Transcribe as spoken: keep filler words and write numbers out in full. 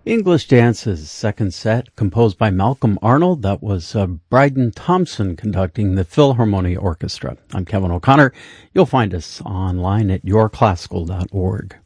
English Dance's second set, composed by Malcolm Arnold. That was uh, Bryden Thompson conducting the Philharmonia Orchestra. I'm Kevin O'Connor. You'll find us online at your classical dot org.